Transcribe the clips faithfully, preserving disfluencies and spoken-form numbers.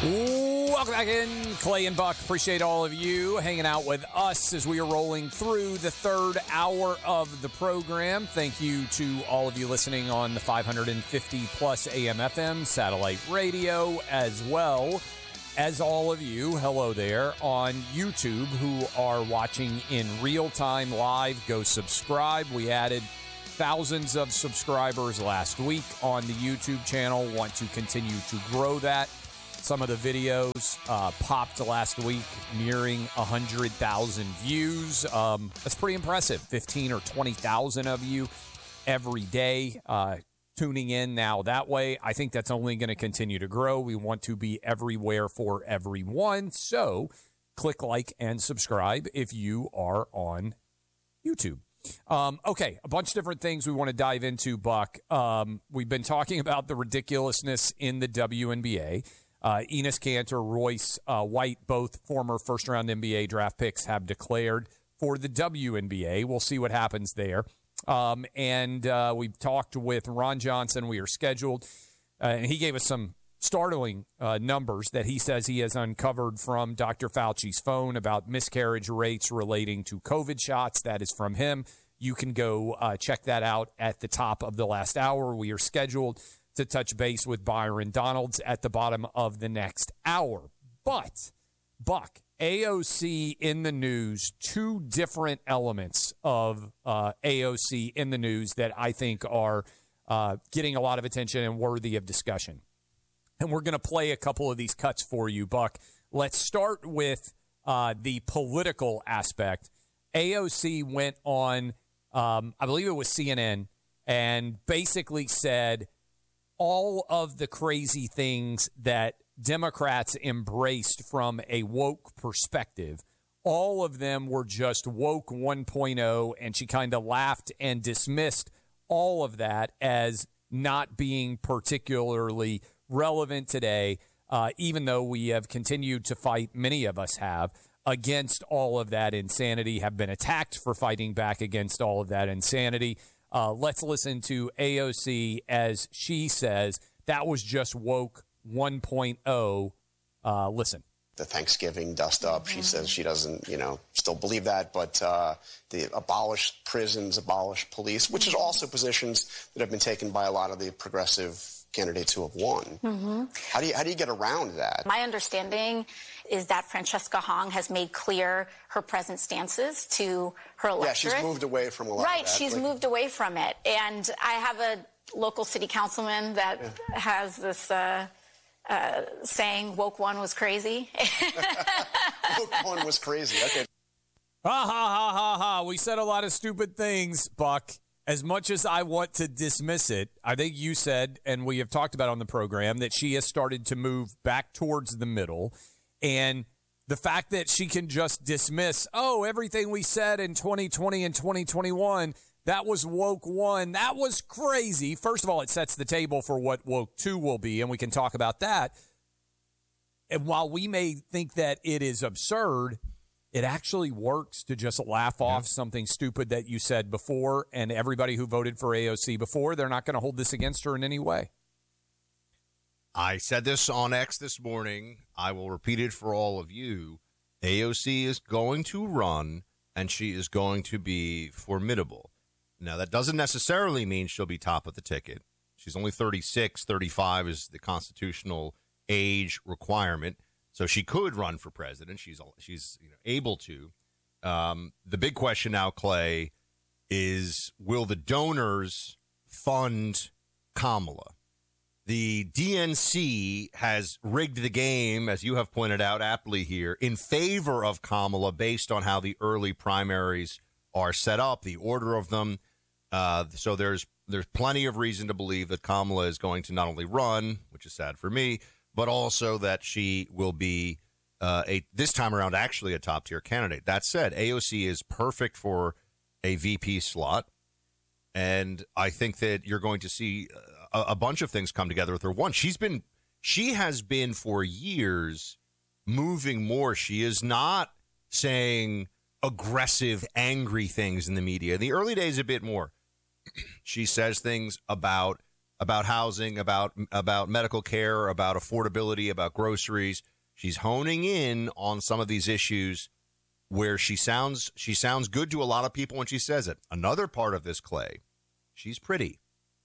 Welcome back in. Clay and Buck, appreciate all of you hanging out with us as we are rolling through the third hour of the program. Thank you to all of you listening on the five fifty plus A M F M satellite radio, as well as all of you, hello there, on YouTube who are watching in real time live. Go subscribe. We added thousands of subscribers last week on the YouTube channel. Want to continue to grow that. Some of the videos uh, popped last week, nearing one hundred thousand views. Um, that's pretty impressive. fifteen or twenty thousand of you every day uh, tuning in now that way. I think that's only going to continue to grow. We want to be everywhere for everyone. So click like and subscribe if you are on YouTube. Um, okay, a bunch of different things we want to dive into, Buck. Um, we've been talking about the ridiculousness in the W N B A. Uh, Enes Kanter, Royce uh, White, both former first-round N B A draft picks, have declared for the W N B A. We'll see what happens there. Um, and uh, we've talked with Ron Johnson. We are scheduled, uh, and he gave us some startling uh, numbers that he says he has uncovered from Doctor Fauci's phone about miscarriage rates relating to COVID shots. That is from him. You can go uh, check that out at the top of the last hour. We are scheduled to touch base with Byron Donalds at the bottom of the next hour. But, Buck, A O C in the news, two different elements of uh, A O C in the news that I think are uh, getting a lot of attention and worthy of discussion. And we're going to play a couple of these cuts for you, Buck. Let's start with uh, the political aspect. A O C went on, um, I believe it was C N N, and basically said all of the crazy things that Democrats embraced from a woke perspective, all of them were just woke one point oh, and she kind of laughed and dismissed all of that as not being particularly relevant today, uh, even though we have continued to fight, many of us have, against all of that insanity, have been attacked for fighting back against all of that insanity. Uh, let's listen to A O C as she says that was just woke one point oh. Uh, listen. The Thanksgiving dust up. She says she doesn't, you know, still believe that, but uh, the abolished prisons, abolished police, which is also positions that have been taken by a lot of the progressive candidates who have won. Mm-hmm. How do you how do you get around that? My understanding is that Francesca Hong has made clear her present stances to her electorate. Yeah, she's moved away from a lot right, of that. she's like, moved away from it. And I have a local city councilman that yeah. has this uh, uh, saying, woke one was crazy. Woke one was crazy, okay. Ha, ha, ha, ha, ha. We said a lot of stupid things, Buck. As much as I want to dismiss it, I think you said, and we have talked about on the program, that she has started to move back towards the middle. And the fact that she can just dismiss, oh, everything we said in twenty twenty and twenty twenty-one, that was woke one. That was crazy. First of all, it sets the table for what woke two will be, and we can talk about that. And while we may think that it is absurd, it actually works to just laugh yeah. off something stupid that you said before, and everybody who voted for A O C before, they're not going to hold this against her in any way. I said this on X this morning. I will repeat it for all of you. A O C is going to run, and she is going to be formidable. Now, that doesn't necessarily mean she'll be top of the ticket. She's only thirty-six. thirty-five is the constitutional age requirement. So she could run for president. She's she's you know, able to. Um, the big question now, Clay, is will the donors fund Kamala? The D N C has rigged the game, as you have pointed out aptly here, in favor of Kamala based on how the early primaries are set up, the order of them. Uh, so there's there's plenty of reason to believe that Kamala is going to not only run, which is sad for me, but also that she will be, uh, a this time around, actually a top-tier candidate. That said, A O C is perfect for a V P slot, and I think that you're going to see a, a bunch of things come together with her. One, she's been, she has been for years moving more. She is not saying aggressive, angry things in the media. In the early days, a bit more. She says things about about housing, about about medical care, about affordability, about groceries. She's honing in on some of these issues where she sounds she sounds good to a lot of people when she says it. Another part of this, Clay, she's pretty.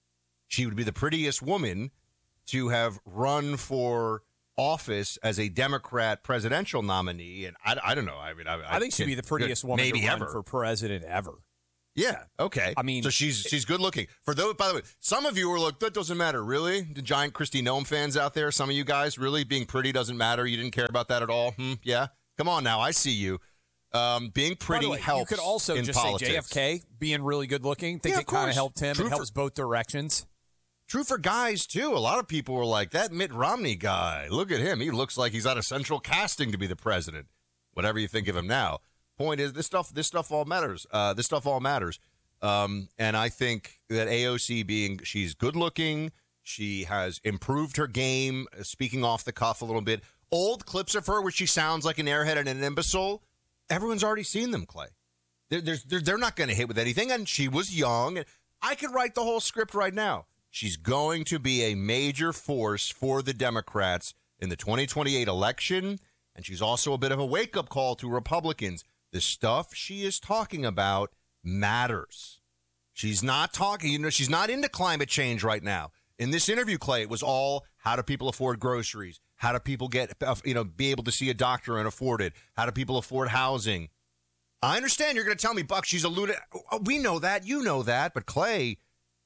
She would be the prettiest woman to have run for office as a Democrat presidential nominee, and I, I don't know. I mean, I, I think she'd be the prettiest woman maybe to run ever for president ever. Yeah. Okay. I mean, so she's she's good looking. For those, by the way, some of you are like, that doesn't matter, really. The giant Kristi Noem fans out there, some of you guys, really being pretty doesn't matter. You didn't care about that at all. Hmm, yeah. Come on now, I see you. Um, being pretty By the way, helps. You could also in just politics. say J F K being really good looking. Think Yeah, it kind course. of helped him. True it helps for- both directions. True for guys too. A lot of people were like, that Mitt Romney guy. Look at him. He looks like he's out of central casting to be the president. Whatever you think of him now. Point is, this stuff. This stuff all matters. Uh, this stuff all matters. Um, and I think that A O C being, she's good looking, she has improved her game, uh, speaking off the cuff a little bit. Old clips of her where she sounds like an airhead and an imbecile, everyone's already seen them, Clay. They're, they're, they're not going to hit with anything, and she was young. I could write the whole script right now. She's going to be a major force for the Democrats in the twenty twenty-eight election, and she's also a bit of a wake-up call to Republicans. The stuff she is talking about matters. She's not talking, you know, she's not into climate change right now. In this interview, Clay, it was all how do people afford groceries? How do people get, you know, be able to see a doctor and afford it? How do people afford housing? I understand you're going to tell me, Buck, she's alluded. We know that. You know that. But, Clay,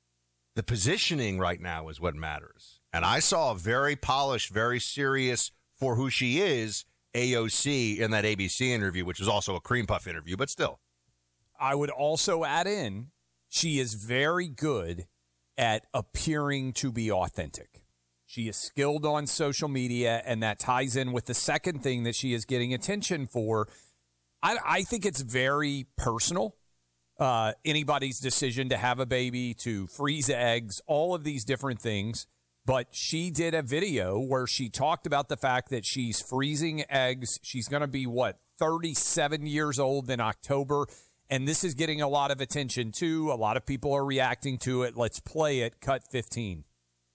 the positioning right now is what matters. And I saw a very polished, very serious for who she is, A O C in that A B C interview, which was also a cream puff interview, but still. I would also add in, she is very good at appearing to be authentic. She is skilled on social media, and that ties in with the second thing that she is getting attention for. I, I think it's very personal. Uh, anybody's decision to have a baby, to freeze eggs, all of these different things. But she did a video where she talked about the fact that she's freezing eggs. She's going to be, what, thirty-seven years old in October. And this is getting a lot of attention, too. A lot of people are reacting to it. Let's play it. Cut fifteen.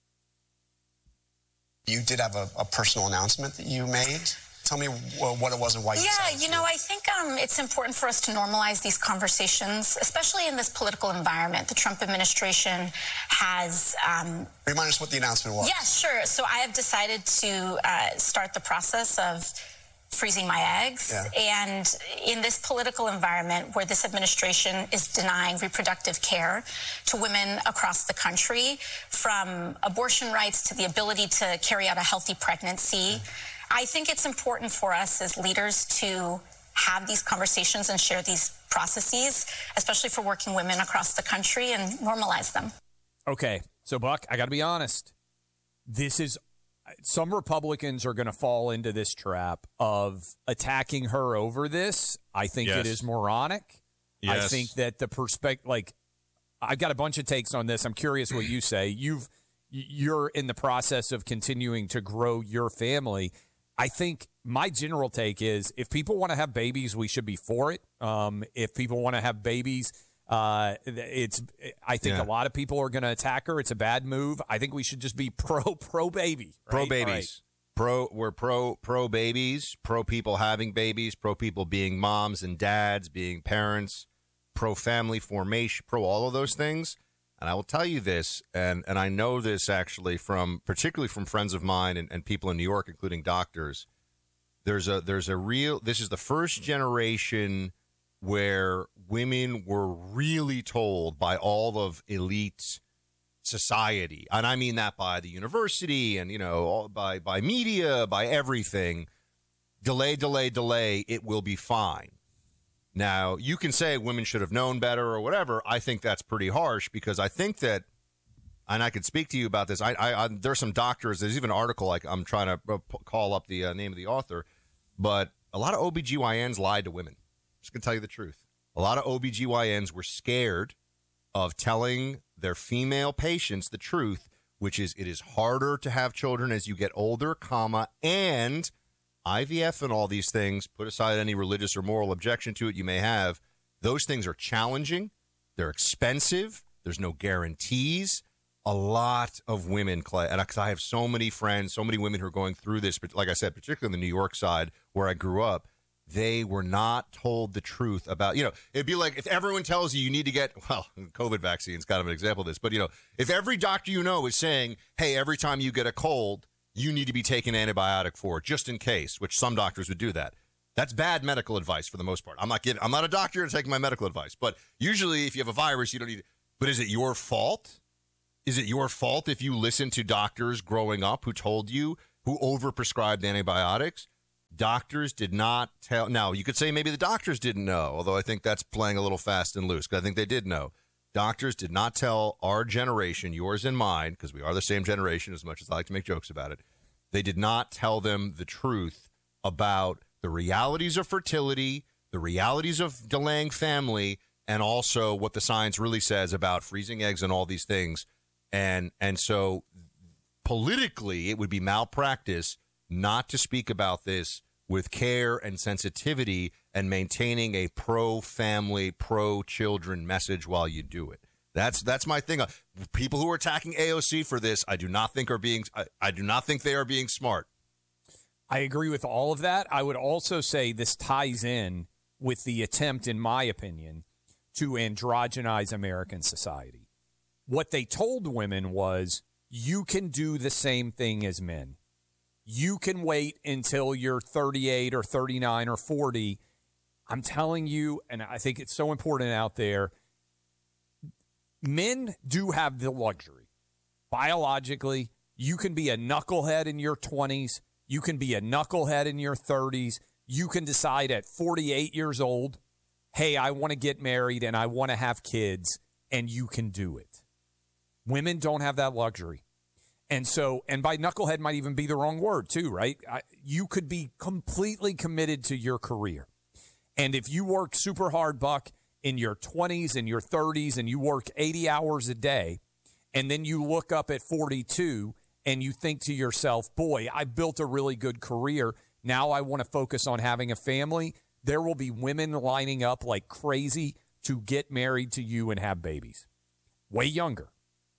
You did have a, a personal announcement that you made. Tell me well, what it was and why you Yeah, decided you to. know, I think um, it's important for us to normalize these conversations, especially in this political environment. The Trump administration has... Um, Remind us what the announcement was. yeah, sure. So I have decided to uh, start the process of freezing my eggs. Yeah. And in this political environment where this administration is denying reproductive care to women across the country, from abortion rights to the ability to carry out a healthy pregnancy, I think it's important for us as leaders to have these conversations and share these processes, especially for working women across the country, and normalize them. Okay, so Buck, I got to be honest. This is some Republicans are going to fall into this trap of attacking her over this. I think Yes. it is moronic. I Yes. think that the perspective, like, I've got a bunch of takes on this. I'm curious what you say. You've you're in the process of continuing to grow your family. I think my general take is if people want to have babies, we should be for it. Um, if people want to have babies, uh, it's. I think Yeah. a lot of people are going to attack her. It's a bad move. I think we should just be pro pro baby. Right? Pro All babies. right. Pro we're pro pro babies, pro people having babies, pro people being moms and dads, being parents, pro family formation, pro all of those things. And I will tell you this, and, and I know this actually from particularly from friends of mine and, and people in New York, including doctors. There's a there's a real this is the first generation where women were really told by all of elite society, and I mean that by the university and, you know, all, by by media, by everything. Delay, delay, delay. It will be fine. Now, you can say women should have known better or whatever. I think that's pretty harsh because I think that, and I could speak to you about this. I, I, I there's some doctors. There's even an article like I'm trying to call up the uh, name of the author, but a lot of O B G Y Ns lied to women. I'm just gonna tell you the truth. A lot of O B G Y Ns were scared of telling their female patients the truth, which is it is harder to have children as you get older, comma, and I V F and all these things, put aside any religious or moral objection to it you may have, those things are challenging. They're expensive. There's no guarantees. a lot of women, Clay, and because I have so many friends, so many women who are going through this, but like I said, particularly in the New York side where I grew up, they were not told the truth about, you know, it'd be like if everyone tells you you need to get, well, COVID vaccine is kind of an example of this, but, you know, if every doctor you know is saying, hey, every time you get a cold, you need to be taking an antibiotic for it, just in case, which some doctors would do that. That's bad medical advice for the most part. I'm not giving, I'm not a doctor to take my medical advice, but usually if you have a virus, you don't need it. But is it your fault? Is it your fault if you listen to doctors growing up who told you, who overprescribed antibiotics? Doctors did not tell. Now, you could say maybe the doctors didn't know, although I think that's playing a little fast and loose, because I think they did know. Doctors did not tell our generation, yours and mine, because we are the same generation as much as I like to make jokes about it. They did not tell them the truth about the realities of fertility, the realities of delaying family, and also what the science really says about freezing eggs and all these things. And and so politically, it would be malpractice not to speak about this with care and sensitivity and maintaining a pro-family, pro-children message while you do it. That's that's my thing. People who are attacking A O C for this, I do not think are being I, I do not think they are being smart. I agree with all of that. I would also say this ties in with the attempt, in my opinion, to androgynize American society. What they told women was, you can do the same thing as men. You can wait until you're thirty-eight or thirty-nine or forty. I'm telling you, and I think it's so important out there, men do have the luxury. Biologically, you can be a knucklehead in your twenties. You can be a knucklehead in your thirties. You can decide at forty-eight years old, hey, I want to get married and I want to have kids, and you can do it. Women don't have that luxury. And so, and by knucklehead might even be the wrong word too, right? I, you could be completely committed to your career. And if you work super hard, Buck, in your twenties and your thirties, and you work eighty hours a day, and then you look up at forty-two and you think to yourself, boy, I built a really good career. Now I want to focus on having a family. There will be women lining up like crazy to get married to you and have babies. Way younger.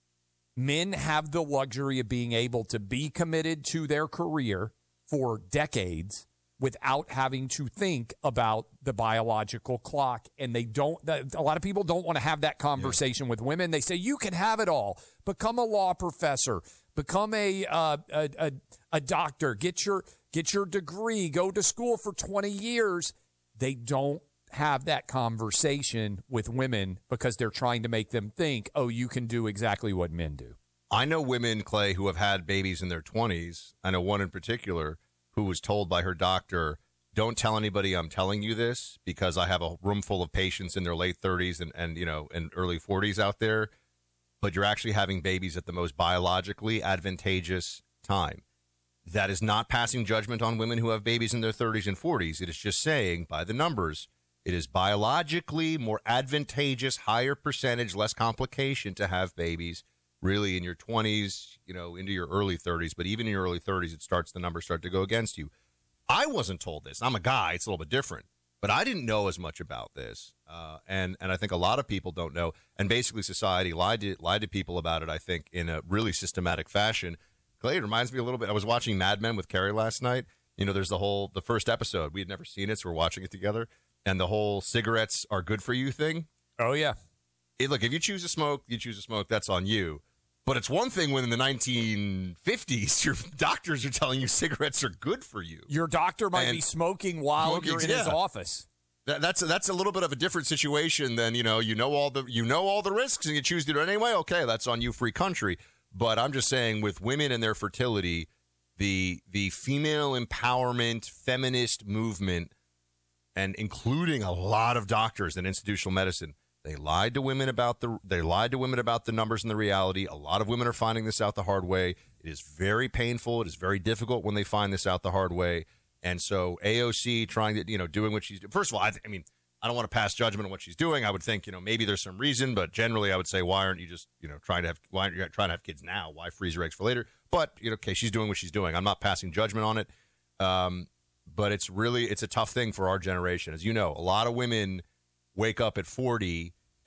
Men have the luxury of being able to be committed to their career for decades without having to think about the biological clock. And they don't, a lot of people don't want to have that conversation yeah. with women. They say, you can have it all. Become a law professor, become a, uh, a, a, a doctor, get your, get your degree, go to school for twenty years. They don't have that conversation with women because they're trying to make them think, oh, you can do exactly what men do. I know women, Clay, who have had babies in their twenties. I know one in particular who was told by her doctor, don't tell anybody I'm telling you this because I have a room full of patients in their late thirties and, and you know, and early forties out there, but you're actually having babies at the most biologically advantageous time. That is not passing judgment on women who have babies in their thirties and forties. It is just saying, by the numbers, it is biologically more advantageous, higher percentage, less complication to have babies really in your twenties, you know, into your early thirties. But even in your early thirties, it starts, the numbers start to go against you. I wasn't told this. I'm a guy. It's a little bit different. But I didn't know as much about this. Uh, and, and I think a lot of people don't know. And basically society lied to, lied to people about it, I think, in a really systematic fashion. Clay, it reminds me a little bit. I was watching Mad Men with Carrie last night. You know, there's the whole, the first episode. We had never seen it, so we're watching it together. And the whole cigarettes are good for you thing. Oh, yeah. Hey, look, if you choose to smoke, you choose to smoke. That's on you. But it's one thing when in the nineteen fifties, your doctors are telling you cigarettes are good for you. Your doctor might and be smoking while smoking, you're in yeah. his office. That, that's that's a little bit of a different situation than, you know, you know all the you know all the risks and you choose to do it anyway. Okay, that's on you, free country. But I'm just saying, with women and their fertility, the the female empowerment, feminist movement, and including a lot of doctors in institutional medicine, they lied to women about the they lied to women about the numbers and the reality. A lot of women are finding this out the hard way. It is very painful. It is very difficult when they find this out the hard way. And so A O C trying to, you know, doing what she's doing. First of all, I, th- I mean, I don't want to pass judgment on what she's doing. I would think, you know, maybe there's some reason, but generally I would say, why aren't you just, you know, trying to have, why aren't you trying to have kids now? Why freeze your eggs for later? But, you know, okay, she's doing what she's doing. I'm not passing judgment on it. Um, but it's really, it's a tough thing for our generation. As you know, a lot of women wake up at forty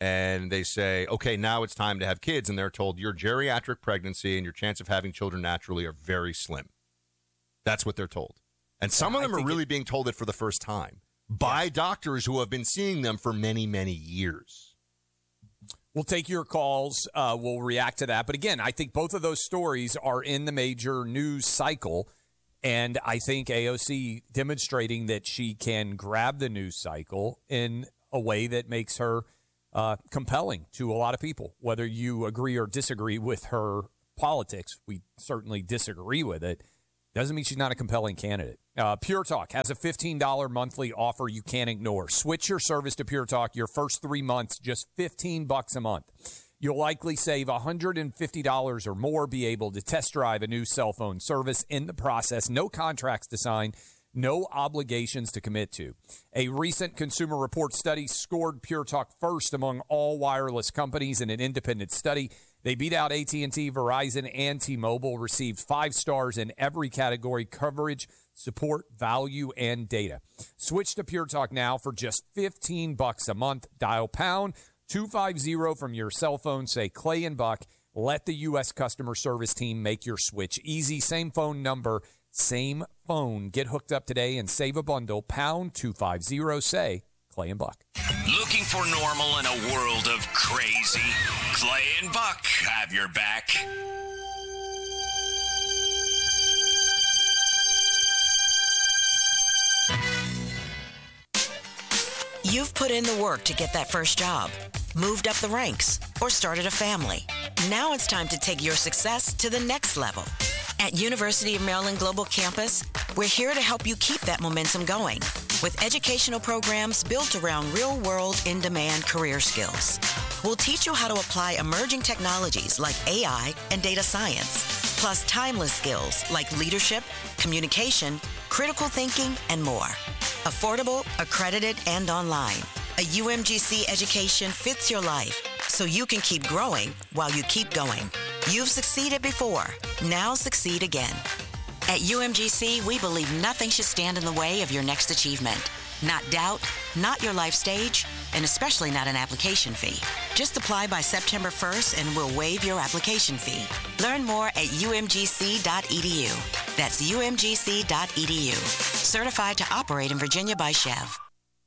and they say, okay, now it's time to have kids, and they're told your geriatric pregnancy and your chance of having children naturally are very slim. That's what they're told. And some yeah, of them are really it, being told it for the first time by yeah. doctors who have been seeing them for many, many years. We'll take your calls. Uh, we'll react to that. But again, I think both of those stories are in the major news cycle. And I think A O C demonstrating that she can grab the news cycle in a way that makes her uh, compelling to a lot of people. Whether you agree or disagree with her politics, we certainly disagree with it. Doesn't mean she's not a compelling candidate. Uh, Pure Talk has a fifteen dollars monthly offer you can't ignore. Switch your service to Pure Talk your first three months, just fifteen bucks a month. You'll likely save one hundred fifty dollars or more, be able to test drive a new cell phone service in the process. No contracts to sign, no obligations to commit to. A recent Consumer Report study scored Pure Talk first among all wireless companies in an independent study. They beat out A T and T, Verizon, and T-Mobile, received five stars in every category: coverage, support, value, and data. Switch to Pure Talk now for just fifteen bucks a month. Dial pound two fifty from your cell phone. Say Clay and Buck. Let the U S customer service team make your switch easy. Same phone number, same phone. Get hooked up today and save a bundle. Pound two fifty. Say Clay and Buck. Looking for normal in a world of crazy? Clay and Buck have your back. You've put in the work to get that first job, moved up the ranks, or started a family. Now it's time to take your success to the next level. At University of Maryland Global Campus, we're here to help you keep that momentum going with educational programs built around real-world, in-demand career skills. We'll teach you how to apply emerging technologies like A I and data science, plus timeless skills like leadership, communication, critical thinking, and more. Affordable, accredited, and online. A U M G C education fits your life so you can keep growing while you keep going. You've succeeded before. Now succeed again. At U M G C, we believe nothing should stand in the way of your next achievement. Not doubt, not your life stage, and especially not an application fee. Just apply by September first and we'll waive your application fee. Learn more at U M G C dot E D U. That's U M G C dot E D U. Certified to operate in Virginia by Chev.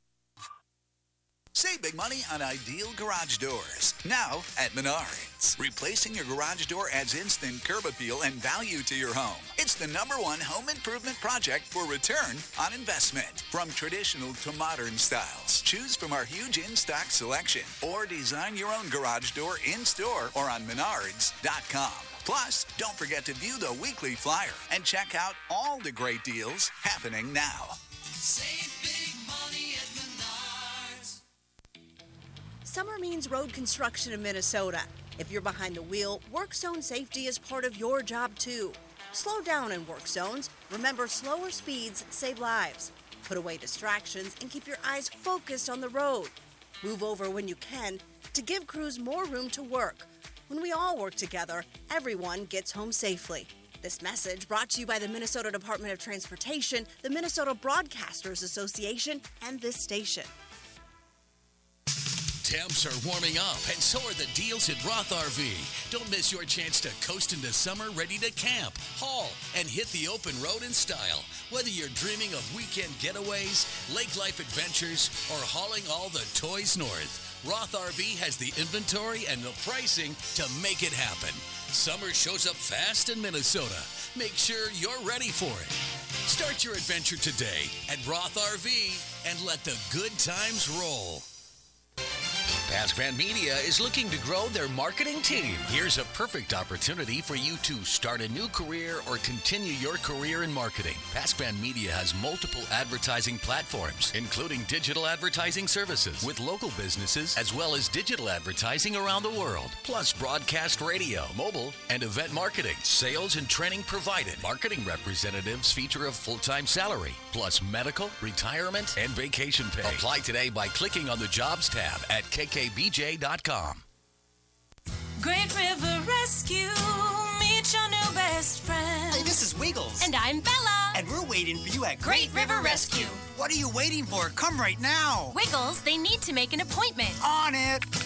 Save big money on Ideal Garage Doors. Now at Menards. Replacing your garage door adds instant curb appeal and value to your home. It's the number one home improvement project for return on investment. From traditional to modern styles, choose from our huge in-stock selection or design your own garage door in-store or on menards dot com. Plus, don't forget to view the weekly flyer and check out all the great deals happening now. Save big money at Menards. Summer means road construction in Minnesota. If you're behind the wheel, work zone safety is part of your job too. Slow down in work zones. Remember, slower speeds save lives. Put away distractions and keep your eyes focused on the road. Move over when you can to give crews more room to work. When we all work together, everyone gets home safely. This message brought to you by the Minnesota Department of Transportation, the Minnesota Broadcasters Association, and this station. Temps are warming up, and so are the deals at Roth R V. Don't miss your chance to coast into summer ready to camp, haul, and hit the open road in style. Whether you're dreaming of weekend getaways, lake life adventures, or hauling all the toys north, Roth R V has the inventory and the pricing to make it happen. Summer shows up fast in Minnesota. Make sure you're ready for it. Start your adventure today at Roth R V and let the good times roll. Pascman Media is looking to grow their marketing team. Here's a perfect opportunity for you to start a new career or continue your career in marketing. Pascman Media has multiple advertising platforms, including digital advertising services with local businesses, as well as digital advertising around the world, plus broadcast radio, mobile, and event marketing. Sales and training provided. Marketing representatives feature a full-time salary, plus medical, retirement, and vacation pay. Apply today by clicking on the Jobs tab at K K B J dot com. Great River Rescue, meet your new best friend. Hey, this is Wiggles. And I'm Bella. And we're waiting for you at Great, Great River, River Rescue. What are you waiting for? Come right now. Wiggles, they need to make an appointment. On it.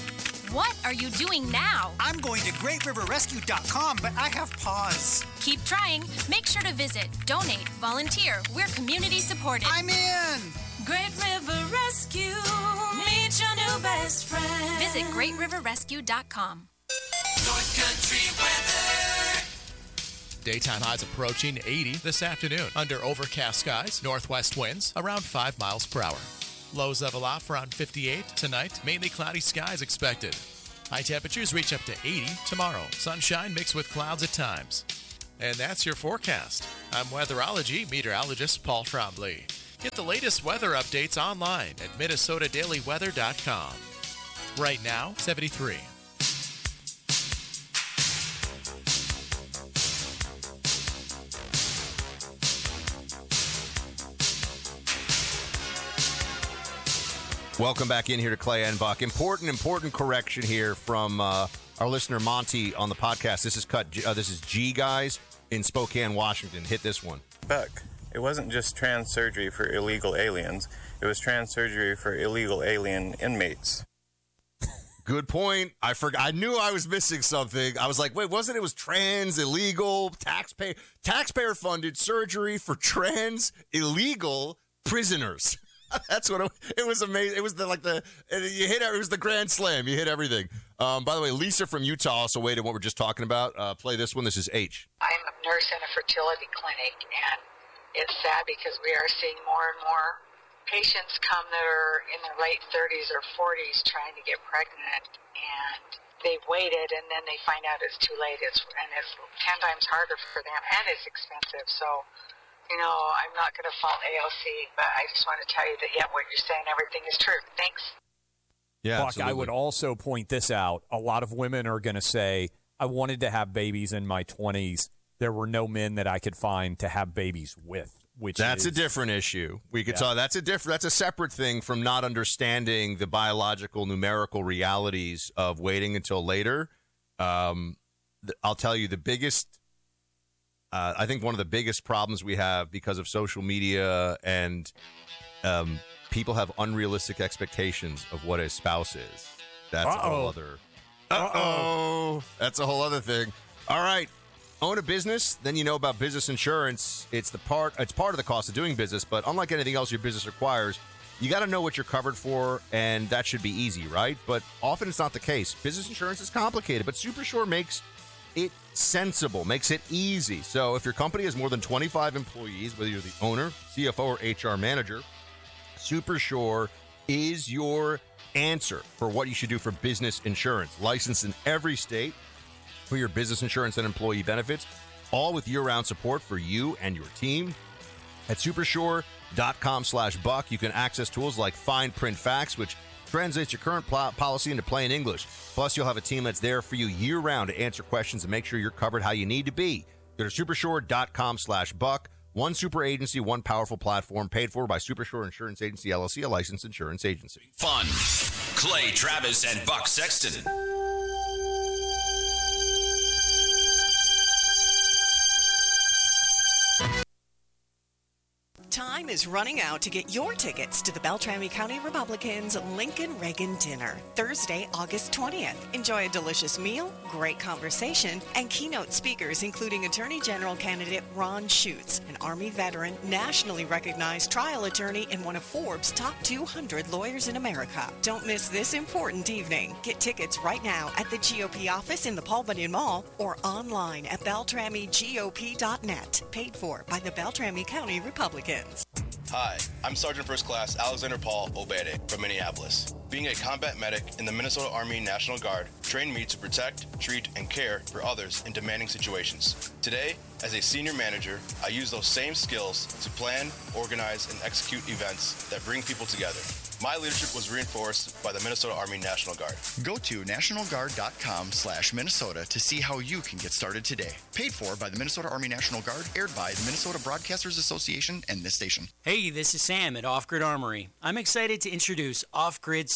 What are you doing now? I'm going to great river rescue dot com, but I have pause. Keep trying. Make sure to visit, donate, volunteer. We're community supported. I'm in! Great River Rescue. Meet your new best friend. Visit great river rescue dot com. North Country weather. Daytime highs approaching eighty this afternoon under overcast skies. Northwest winds around five miles per hour. Lows level off around fifty-eight tonight. Mainly cloudy skies expected. High temperatures reach up to eighty tomorrow. Sunshine mixed with clouds at times. And that's your forecast. I'm weatherology meteorologist Paul Trombley. Get the latest weather updates online at minnesota daily weather dot com. Right now, seventy-three. Welcome back in here to Clay and Buck. Important, important correction here from uh, our listener Monty on the podcast. This is cut. Uh, this is G Guys in Spokane, Washington. Hit this one. Buck, it wasn't just trans surgery for illegal aliens. It was trans surgery for illegal alien inmates. Good point. I forgot. I knew I was missing something. I was like, wait, wasn't it was trans illegal taxpayer taxpayer funded surgery for trans illegal prisoners? That's what it, it was. Amazing. It was the like the you hit it was the grand slam. You hit everything. Um, by the way, Lisa from Utah also weighed in what we're just talking about. Uh, play this one. This is H. I'm a nurse in a fertility clinic, and it's sad because we are seeing more and more patients come that are in their late thirties or forties trying to get pregnant, and they've waited, and then they find out it's too late. It's and it's ten times harder for them, and it's expensive. So. You know, I'm not going to fault A O C, but I just want to tell you that, yeah, what you're saying, everything is true. Thanks. Yeah, Buck, absolutely. I would also point this out. A lot of women are going to say, I wanted to have babies in my twenties. There were no men that I could find to have babies with. Which That's is, a different issue. We could yeah. talk. That's a different. That's a separate thing from not understanding the biological, numerical realities of waiting until later. Um, th- I'll tell you the biggest Uh, I think one of the biggest problems we have because of social media and um, people have unrealistic expectations of what a spouse is. That's Uh-oh. a whole other. Uh-oh. That's a whole other thing. All right. Own a business, then you know about business insurance. It's the part. It's part of the cost of doing business, but unlike anything else your business requires, you got to know what you're covered for, and that should be easy, right? But often it's not the case. Business insurance is complicated, but SuperSure makes it sensible, makes it easy. So if your company has more than twenty-five employees, whether you're the owner, C F O, or H R manager, SuperSure is your answer for what you should do for business insurance. Licensed in every state for your business insurance and employee benefits, all with year-round support for you and your team. At supersure.com slash buck, you can access tools like Fine Print Facts, which translates your current pl- policy into plain English. Plus, you'll have a team that's there for you year-round to answer questions and make sure you're covered how you need to be. Go to supersure.com slash buck. One super agency, one powerful platform, paid for by Supersure Insurance Agency, L L C, a licensed insurance agency. Fun. Clay Travis and Buck Sexton. Time is running out to get your tickets to the Beltrami County Republicans Lincoln Reagan Dinner, Thursday, August twentieth. Enjoy a delicious meal, great conversation, and keynote speakers including Attorney General candidate Ron Schutz, an Army veteran, nationally recognized trial attorney, and one of Forbes' top two hundred lawyers in America. Don't miss this important evening. Get tickets right now at the G O P office in the Paul Bunyan Mall or online at beltrami G O P dot net. Paid for by the Beltrami County Republicans. Hi, I'm Sergeant First Class Alexander Paul Obede from Minneapolis. Being a combat medic in the Minnesota Army National Guard trained me to protect, treat, and care for others in demanding situations. Today, as a senior manager, I use those same skills to plan, organize, and execute events that bring people together. My leadership was reinforced by the Minnesota Army National Guard. Go to nationalguard.com slash Minnesota to see how you can get started today. Paid for by the Minnesota Army National Guard, aired by the Minnesota Broadcasters Association and this station. Hey, this is Sam at Off Grid Armory. I'm excited to introduce Off Grid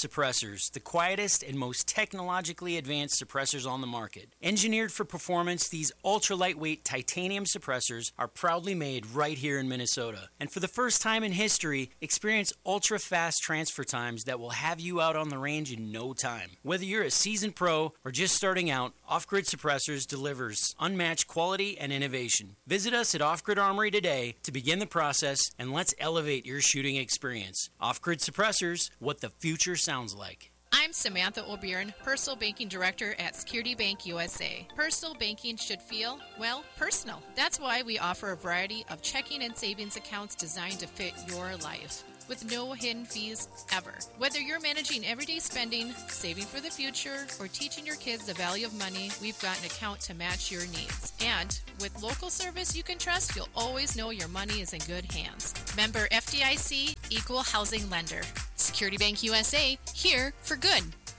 Suppressors, the quietest and most technologically advanced suppressors on the market. Engineered for performance, these ultra-lightweight titanium suppressors are proudly made right here in Minnesota. And for the first time in history, experience ultra-fast transfer times that will have you out on the range in no time. Whether you're a seasoned pro or just starting out, Off-Grid Suppressors delivers unmatched quality and innovation. Visit us at Off-Grid Armory today to begin the process, and let's elevate your shooting experience. Off-Grid Suppressors, what the future sounds like. I'm Samantha O'Byrne, Personal Banking Director at Security Bank U S A. Personal banking should feel, well, personal. That's why we offer a variety of checking and savings accounts designed to fit your life, with no hidden fees ever. Whether you're managing everyday spending, saving for the future, or teaching your kids the value of money, we've got an account to match your needs. And with local service you can trust, you'll always know your money is in good hands. Member F D I C, Equal Housing Lender. Security Bank U S A, here for good.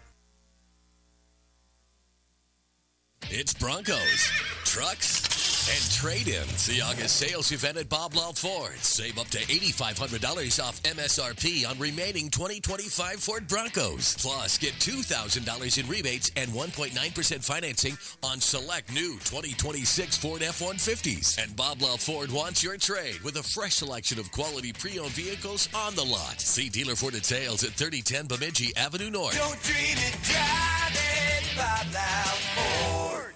It's Broncos, trucks, and trade-ins. The August sales event at Bob Lall Ford. Save up to eight thousand five hundred dollars off M S R P on remaining twenty twenty-five Ford Broncos. Plus, get two thousand dollars in rebates and one point nine percent financing on select new twenty twenty-six Ford F one fifties. And Bob Lall Ford wants your trade with a fresh selection of quality pre-owned vehicles on the lot. See dealer for details at thirty ten Bemidji Avenue North. Don't dream it, drive it, Bob Lall Ford.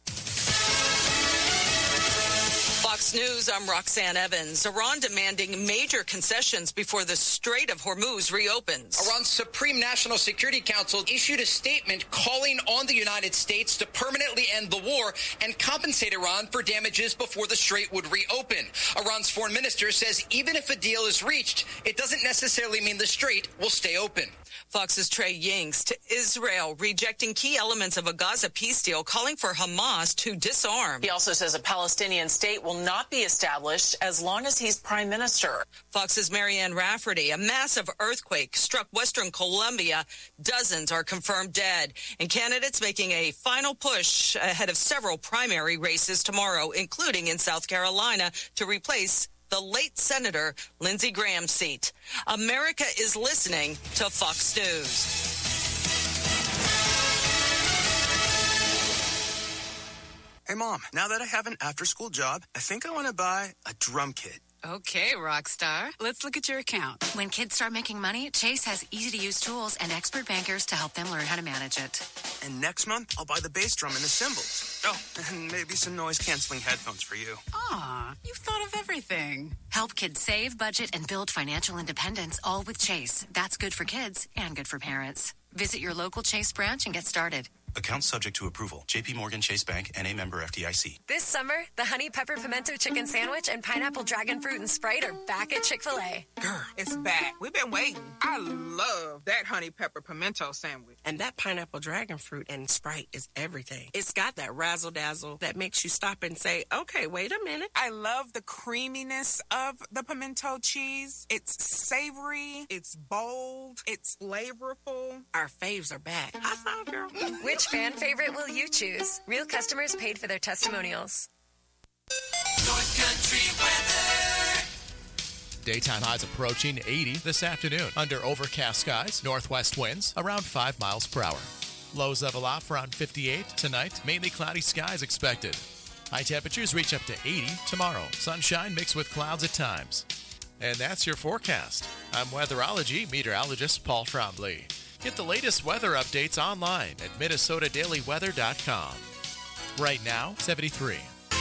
Fox News, I'm Roxanne Evans. Iran demanding major concessions before the Strait of Hormuz reopens. Iran's Supreme National Security Council issued a statement calling on the United States to permanently end the war and compensate Iran for damages before the strait would reopen. Iran's foreign minister says even if a deal is reached, it doesn't necessarily mean the strait will stay open. Fox's Trey Yingst to Israel, rejecting key elements of a Gaza peace deal, calling for Hamas to disarm. He also says a Palestinian state will not be established as long as he's prime minister. Fox's Marianne Rafferty, a massive earthquake struck western Colombia. Dozens are confirmed dead, and candidates making a final push ahead of several primary races tomorrow, including in South Carolina, to replace the late Senator Lindsey Graham's seat. America is listening to Fox News. Hey, Mom, now that I have an after-school job, I think I want to buy a drum kit. Okay, Rockstar. Let's look at your account. When kids start making money, Chase has easy-to-use tools and expert bankers to help them learn how to manage it. And next month, I'll buy the bass drum and the cymbals. Oh, and maybe some noise-canceling headphones for you. Aw, you've thought of everything. Help kids save, budget, and build financial independence, all with Chase. That's good for kids and good for parents. Visit your local Chase branch and get started. Account subject to approval. J P Morgan Chase Bank, N A member F D I C. This summer, the Honey Pepper Pimento Chicken Sandwich and Pineapple Dragon Fruit and Sprite are back at Chick-fil-A. Girl, it's back. We've been waiting. I love that Honey Pepper Pimento Sandwich. And that Pineapple Dragon Fruit and Sprite is everything. It's got that razzle-dazzle that makes you stop and say, okay, wait a minute. I love the creaminess of the pimento cheese. It's savory. It's bold. It's flavorful. Our faves are back. I saw, girl. Which fan favorite will you choose? Real customers paid for their testimonials. North Country weather. Daytime highs approaching eighty this afternoon. Under overcast skies, northwest winds around five miles per hour. Lows level off around fifty-eight tonight. Mainly cloudy skies expected. High temperatures reach up to eighty tomorrow. Sunshine mixed with clouds at times. And that's your forecast. I'm weatherology meteorologist Paul Trombley. Get the latest weather updates online at Minnesota Daily Weather dot com. Right now, seventy-three.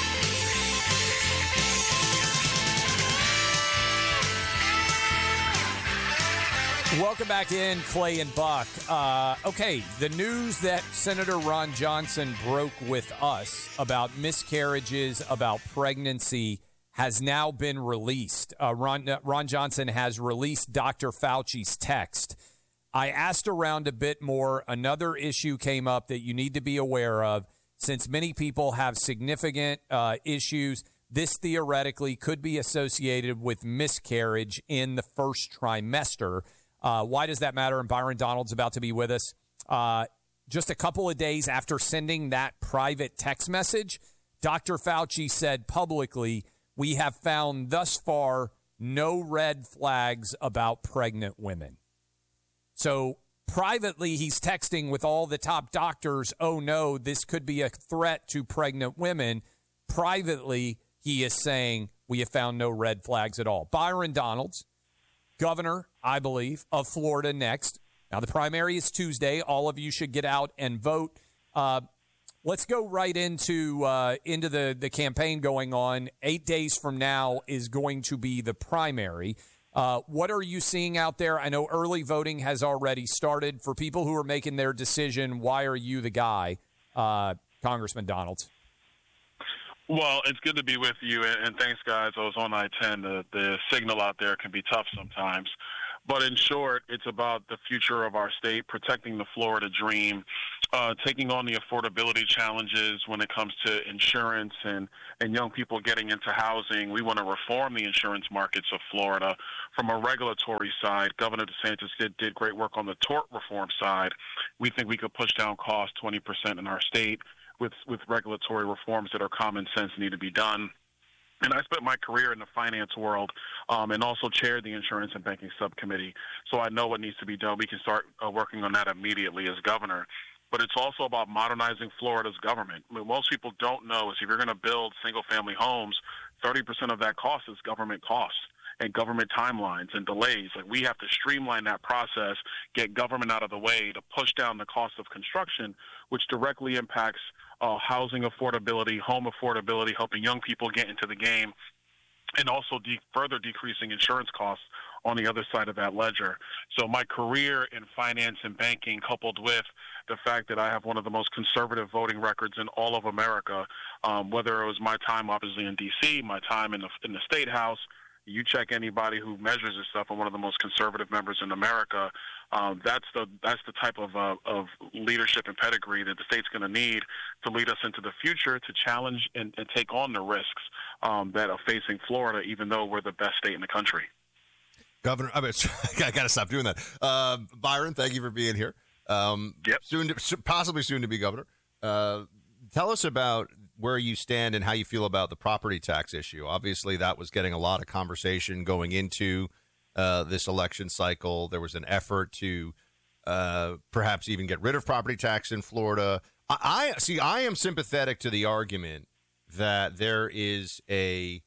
Welcome back in, Clay and Buck. Uh, okay, the news that Senator Ron Johnson broke with us about miscarriages, about pregnancy, has now been released. Uh, Ron, Ron Johnson has released Doctor Fauci's text. I asked around a bit more. Another issue came up that you need to be aware of. Since many people have significant uh, issues, this theoretically could be associated with miscarriage in the first trimester. Uh, why does that matter? And Byron Donald's about to be with us. Uh, just a couple of days after sending that private text message, Doctor Fauci said publicly, we have found thus far no red flags about pregnant women. So privately, he's texting with all the top doctors, oh, no, this could be a threat to pregnant women. Privately, he is saying we have found no red flags at all. Byron Donalds, governor, I believe, of Florida next. Now, the primary is Tuesday. All of you should get out and vote. Uh, let's go right into uh, into the, the campaign going on. Eight days from now is going to be the primary. Uh, what are you seeing out there? I know early voting has already started. For people who are making their decision, why are you the guy, uh, Congressman Donalds? Well, it's good to be with you, and thanks, guys. I was on I ten. The, the signal out there can be tough sometimes. But in short, it's about the future of our state, protecting the Florida dream, uh, taking on the affordability challenges when it comes to insurance and, and young people getting into housing. We want to reform the insurance markets of Florida. From a regulatory side, Governor DeSantis did, did great work on the tort reform side. We think we could push down costs twenty percent in our state with, with regulatory reforms that are common sense and need to be done. And I spent my career in the finance world um, and also chaired the Insurance and Banking Subcommittee, so I know what needs to be done. We can start uh, working on that immediately as governor. But it's also about modernizing Florida's government. What most people don't know is if you're going to build single-family homes, thirty percent of that cost is government costs and government timelines and delays. Like, we have to streamline that process, get government out of the way to push down the cost of construction, which directly impacts Uh, housing affordability, home affordability, helping young people get into the game, and also de- further decreasing insurance costs on the other side of that ledger. So my career in finance and banking, coupled with the fact that I have one of the most conservative voting records in all of America, um, whether it was my time obviously in D C, my time in the, in the State House, you check anybody who measures this stuff, I'm one of the most conservative members in America. Um, that's the that's the type of uh, of leadership and pedigree that the state's going to need to lead us into the future, to challenge and, and take on the risks um, that are facing Florida, even though we're the best state in the country. Governor, I, mean, I got to stop doing that. Uh, Byron, thank you for being here. Um, yep. Soon, to, possibly soon to be governor. Uh, tell us about where you stand and how you feel about the property tax issue. Obviously, that was getting a lot of conversation going into uh, this election cycle. There was an effort to uh, perhaps even get rid of property tax in Florida. I, I see. I am sympathetic to the argument that there is a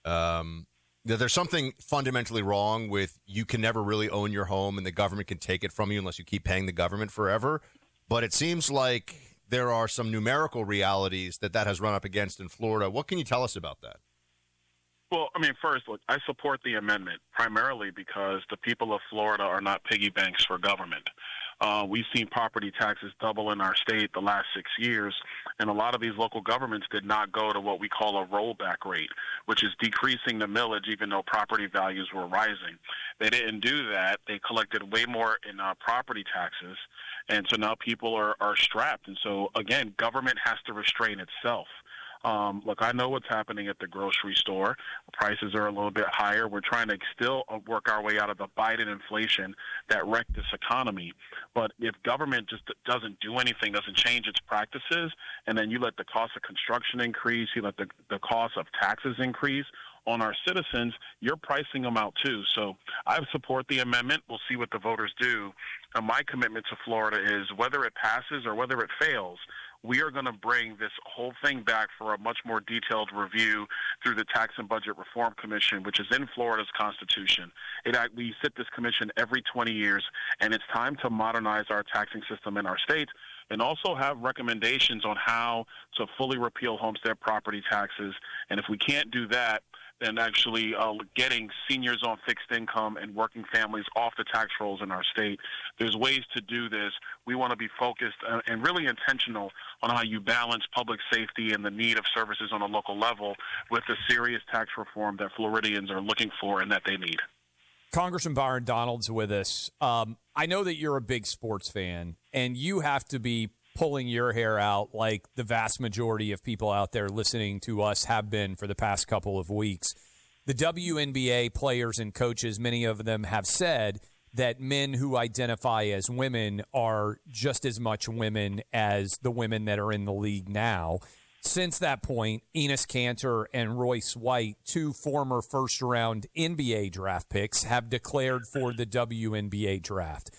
um, that there's something fundamentally wrong with you can never really own your home and the government can take it from you unless you keep paying the government forever. But it seems like there are some numerical realities that that has run up against in Florida. What can you tell us about that? Well, I mean, first, look, I support the amendment primarily because the people of Florida are not piggy banks for government. Uh, we've seen property taxes double in our state the last six years, and a lot of these local governments did not go to what we call a rollback rate, which is decreasing the millage even though property values were rising. They didn't do that. They collected way more in uh, property taxes, and so now people are, are strapped. And so, again, government has to restrain itself. Um, look, I know what's happening at the grocery store. Prices are a little bit higher. We're trying to still work our way out of the Biden inflation that wrecked this economy. But if government just doesn't do anything, doesn't change its practices, and then you let the cost of construction increase, you let the, the cost of taxes increase on our citizens, you're pricing them out too. So I support the amendment. We'll see what the voters do. And my commitment to Florida is whether it passes or whether it fails, we are going to bring this whole thing back for a much more detailed review through the Tax and Budget Reform Commission, which is in Florida's Constitution. It, we sit this commission every twenty years, and it's time to modernize our taxing system in our state and also have recommendations on how to fully repeal homestead property taxes. And if we can't do that, and actually uh, getting seniors on fixed income and working families off the tax rolls in our state. There's ways to do this. We want to be focused uh, and really intentional on how you balance public safety and the need of services on a local level with the serious tax reform that Floridians are looking for and that they need. Congressman Byron Donalds with us. Um, I know that you're a big sports fan, and you have to be pulling your hair out like the vast majority of people out there listening to us have been for the past couple of weeks. The W N B A players and coaches, many of them have said that men who identify as women are just as much women as the women that are in the league now. Since that point, Enes Kanter and Royce White, two former first-round N B A draft picks, have declared for the W N B A draft.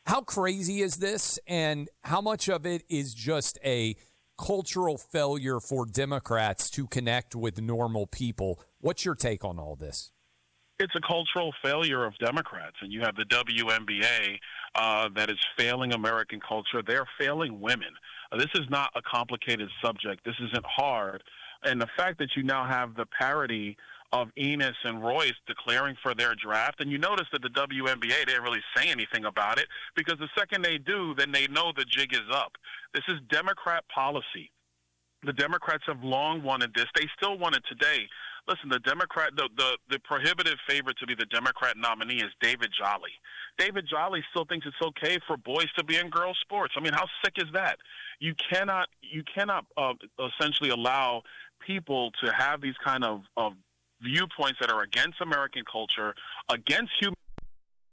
How crazy is this, and how much of it is just a cultural failure for Democrats to connect with normal people? What's your take on all this? It's a cultural failure of Democrats, and you have the W N B A uh, that is failing American culture. They're failing women. Uh, this is not a complicated subject. This isn't hard. And the fact that you now have the parity of Enos and Royce declaring for their draft, and you notice that the W N B A didn't really say anything about it, because the second they do, then they know the jig is up. This is Democrat policy. The Democrats have long wanted this. They still want it today. Listen, the Democrat, the, the, the prohibitive favorite to be the Democrat nominee is David Jolly. David Jolly still thinks it's okay for boys to be in girls' sports. I mean, how sick is that? You cannot, you cannot uh, essentially allow people to have these kind of, of viewpoints that are against American culture, against human